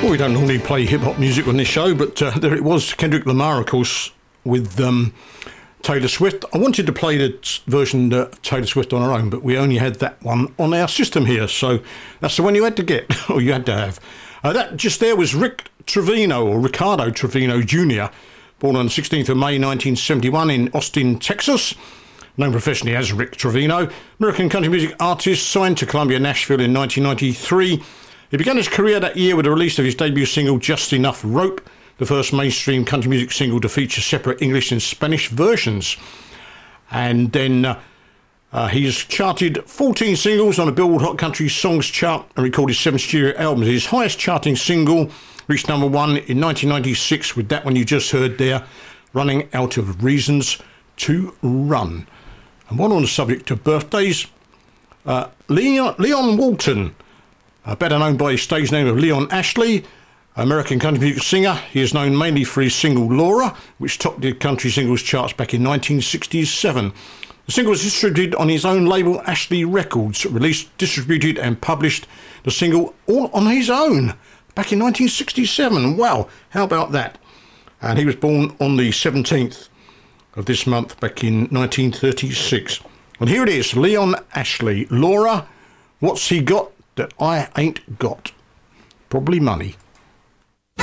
Well, we don't normally play hip-hop music on this show, but there it was, Kendrick Lamar, of course, with Taylor Swift. I wanted to play the version that Taylor Swift on her own, but we only had that one on our system here, so that's the one you had to get, or you had to have. That just there was Rick Trevino, or Ricardo Trevino Jr., born on the 16th of May 1971 in Austin, Texas. Known professionally as Rick Trevino, American country music artist, signed to Columbia Nashville in 1993. He began his career that year with the release of his debut single, Just Enough Rope, the first mainstream country music single to feature separate English and Spanish versions. And then he's charted 14 singles on the Billboard Hot Country Songs chart and recorded 7 studio albums. His highest charting single reached number 1 in 1996 with that one you just heard there, Running Out of Reasons to Run. And while on the subject of birthdays, Leon Walton, better known by his stage name of Leon Ashley, American country music singer. He is known mainly for his single Laura, which topped the country singles charts back in 1967. The single was distributed on his own label, Ashley Records, released, distributed and published the single all on his own back in 1967. Wow, how about that? And he was born on the 17th of this month back in 1936. And here it is, Leon Ashley, Laura, what's he got that I ain't got? Probably money.